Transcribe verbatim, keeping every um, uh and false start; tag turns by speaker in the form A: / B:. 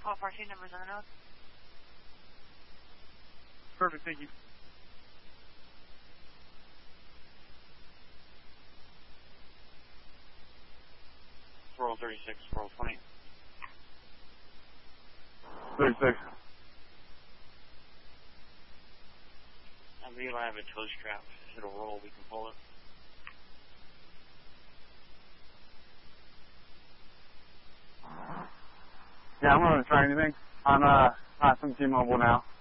A: twelve fourteen, numbers on the nose.
B: Perfect, thank you.
C: four oh thirty-six, four oh twenty.
B: thirty-six.
C: I believe I have a tow strap. If it'll roll, we can pull it.
B: Yeah, I'm going to try anything. I'm uh, on some T-Mobile now.